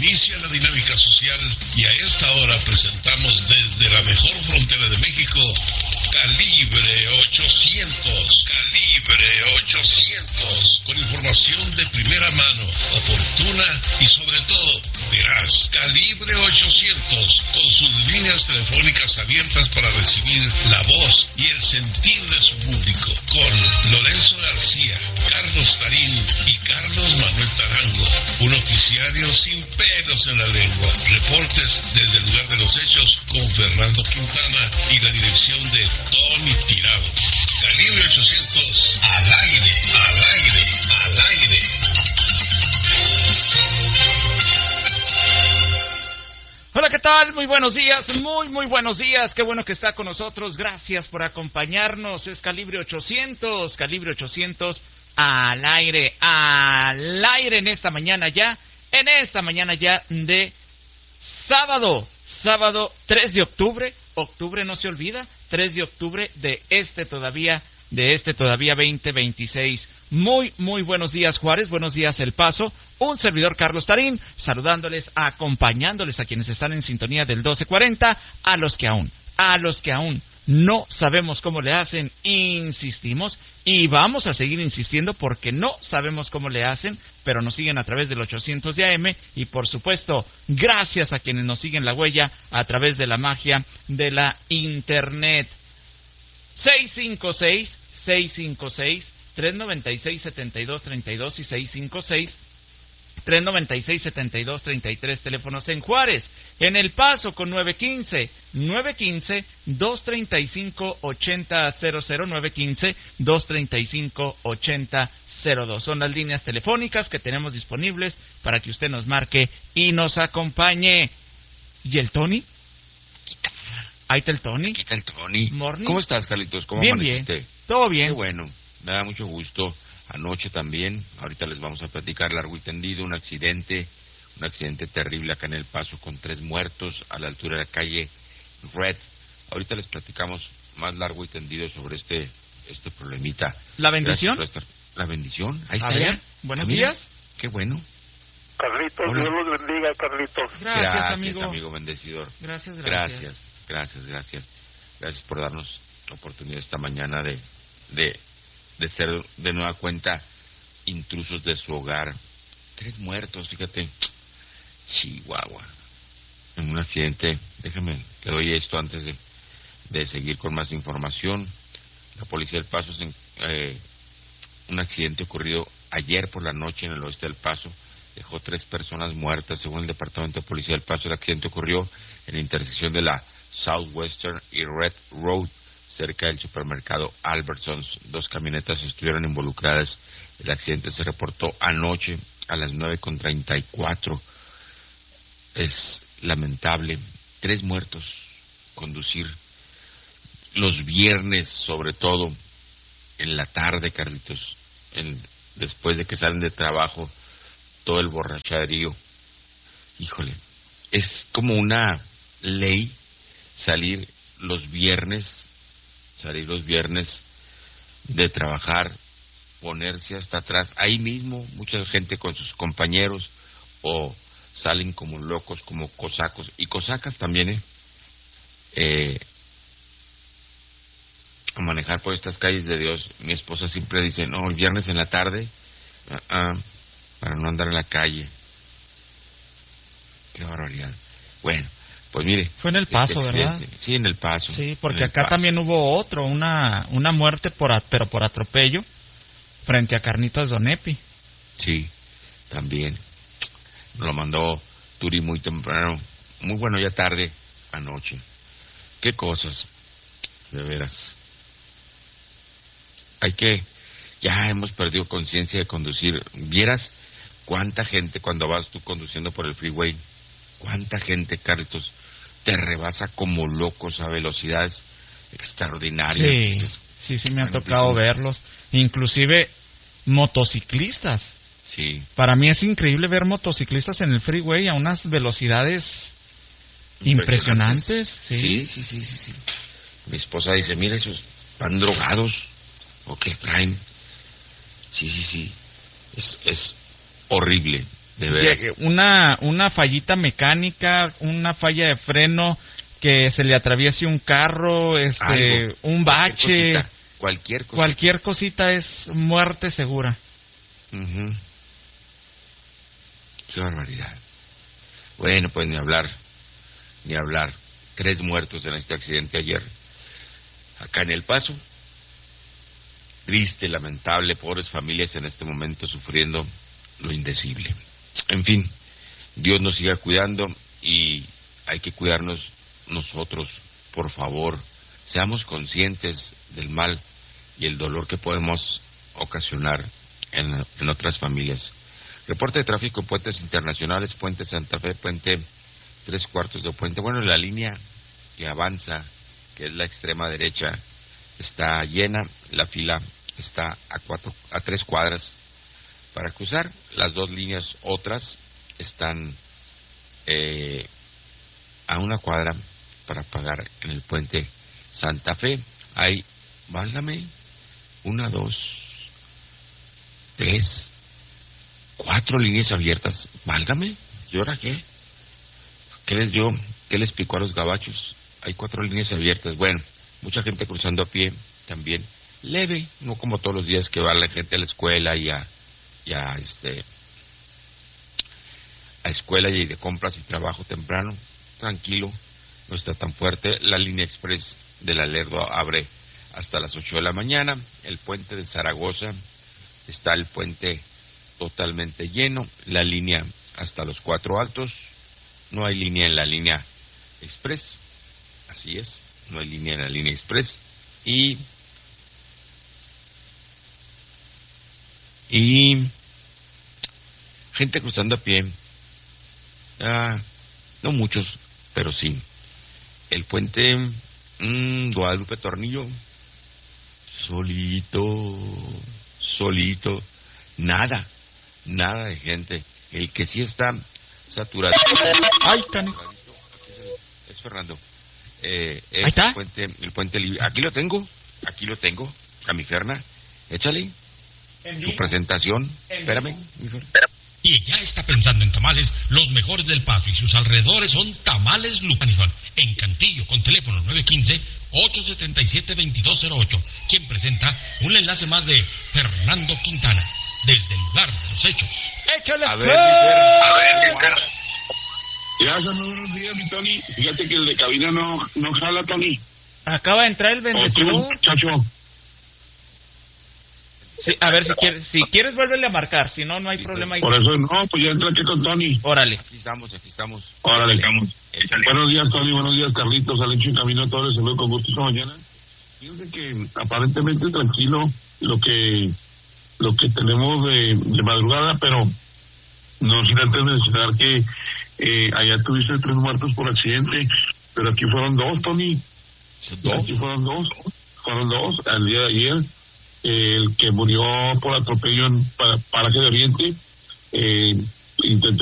Inicia la dinámica social y a esta hora presentamos desde la mejor frontera de México, Calibre 800. Calibre 800. Con información de primera mano, oportuna y sobre todo veraz. Calibre 800. Con sus líneas telefónicas abiertas para recibir la voz y el sentir de su público. Con Lorenzo García, Carlos Tarín y Carlos Manuel Tarango. Un noticiario sin pelos en la lengua. Reportes desde el lugar de los hechos con Fernando Quintana y la dirección de Tony Tirado. Calibre 800 al aire, al aire, al aire. Hola, ¿qué tal? Muy buenos días, muy buenos días. Qué bueno que está con nosotros. Gracias por acompañarnos. Es Calibre 800 al aire en esta mañana ya de sábado 3 de octubre. Octubre no se olvida, 3 de octubre de este todavía 2026. Muy buenos días, Juárez, buenos días, El Paso. Un servidor, Carlos Tarín, saludándoles, acompañándoles a quienes están en sintonía del 1240, a los que aún no sabemos cómo le hacen, insistimos y vamos a seguir insistiendo porque no sabemos cómo le hacen, pero nos siguen a través del 800 de AM y por supuesto, gracias a quienes nos siguen la huella a través de la magia de la internet. 656-396-7232 y 656-396-7233, teléfonos en Juárez, en El Paso con 915-235-8000, 915-235-8002. Son las líneas telefónicas que tenemos disponibles para que usted nos marque y nos acompañe. ¿Y el Tony? Ahí está el Tony. Aquí está el Tony. Morning. ¿Cómo estás, Carlitos? ¿Cómo bien, amaneciste? Bien, todo bien. Qué bueno, me da mucho gusto. Anoche también, ahorita les vamos a platicar largo y tendido, un accidente terrible acá en El Paso con 3 muertos a la altura de la calle Red. Ahorita les platicamos más largo y tendido sobre este problemita. ¿La bendición? La bendición, ahí está ya. ya. Buenos días. Qué bueno. Carlitos, Hola. Dios los bendiga, Carlitos. Gracias, amigo bendecidor. Gracias. Gracias por darnos la oportunidad esta mañana de ser de nueva cuenta intrusos de su hogar. 3 muertos, fíjate. Chihuahua. En un accidente, déjame, le doy esto antes de seguir con más información. La policía del Paso, un accidente ocurrido ayer por la noche en el oeste del Paso, dejó 3 personas muertas. Según el Departamento de Policía del Paso, el accidente ocurrió en la intersección de la Southwestern y Red Road, cerca del supermercado Albertsons. 2 camionetas estuvieron involucradas. El accidente se reportó anoche a las 9:34. Es lamentable. 3 muertos. Conducir los viernes, sobre todo en la tarde, Carlitos, después de que salen de trabajo, todo el borracherío. Híjole, es como una ley salir los viernes de trabajar, ponerse hasta atrás, ahí mismo, mucha gente con sus compañeros, o salen como locos, como cosacos, y cosacas también, a manejar por estas calles de Dios. Mi esposa siempre dice, no, el viernes en la tarde, para no andar en la calle. Qué barbaridad. Bueno, pues mire. Fue en El Paso, ¿verdad? Sí, en El Paso. Sí, porque acá también hubo una muerte pero por atropello, frente a Carnitas Donepi. Sí, también. Lo mandó Turi muy temprano, muy bueno, ya tarde, anoche. Qué cosas, de veras. Ya hemos perdido conciencia de conducir. Vieras cuánta gente cuando vas tú conduciendo por el freeway, cuánta gente, Carlitos, te rebasa como locos a velocidades extraordinarias. Sí, me ha tocado verlos. Inclusive motociclistas. Sí. Para mí es increíble ver motociclistas en el freeway a unas velocidades impresionantes. Sí. Mi esposa dice, mira, esos van drogados o qué traen. Sí. Es horrible. De veras. Una fallita mecánica, una falla de freno, que se le atraviese un carro, Algo, un bache, cualquier cosita es muerte segura. Uh-huh. Qué barbaridad. Bueno, pues ni hablar. 3 muertos en este accidente ayer, acá en El Paso. Triste, lamentable, pobres familias en este momento sufriendo lo indecible. En fin, Dios nos siga cuidando y hay que cuidarnos nosotros, por favor. Seamos conscientes del mal y el dolor que podemos ocasionar en otras familias. Reporte de tráfico en puentes internacionales, Puente Santa Fe, Puente 3/4 de Puente. Bueno, la línea que avanza, que es la extrema derecha, está llena. La fila está a 3 cuadras para cruzar. Las 2 líneas otras están a 1 cuadra para pagar en el Puente Santa Fe. Hay, válgame, 1, 2, 3, 4 líneas abiertas. Válgame, ¿y ahora qué? ¿Qué les picó a los gabachos? Hay 4 líneas abiertas. Bueno, mucha gente cruzando a pie también. Leve, no como todos los días que va la gente a la escuela y a escuela y de compras y trabajo temprano. Tranquilo, no está tan fuerte. La línea express de la Lerdo abre hasta las 8 de la mañana. El puente de Zaragoza, está el puente totalmente lleno. La línea hasta los 4 Altos. No hay línea en la línea express. Así es, no hay línea en la línea express. Y gente cruzando a pie. No muchos, pero sí. El puente Guadalupe Tornillo, solito, nada de gente. El que sí está saturado. Ay, canijo. Es Fernando. Ahí está. El puente libre. Aquí lo tengo, a mi Ferna. Échale su presentación. Espérame, mi Ferna. Y ya está pensando en tamales, los mejores del Paso y sus alrededores son Tamales Lucanifón, en Cantillo, con teléfono 915-877-2208, quien presenta un enlace más de Fernando Quintana, desde el lugar de los hechos. ¡Échale! A ver, mi Ferna. Gracias, muy buenos días, mi Tony. Fíjate que el de cabina no jala, Tony. Acaba de entrar el O bendecido. tú, muchacho. Sí, a ver, si quieres vuélvele a marcar, si no, no hay problema. Por eso no, pues ya entré aquí con Tony. Órale. Aquí estamos. Órale, Échale. Buenos días, Tony. Buenos días, Carlitos. Al hecho en camino a todos les saludo con gusto esta mañana. Fíjense que aparentemente tranquilo lo que tenemos de madrugada, pero no sin antes mencionar que allá tuviste 3 muertos por accidente, pero aquí fueron 2, Tony. Aquí fueron dos al día de ayer. El que murió por atropello en Paraje de Oriente intentó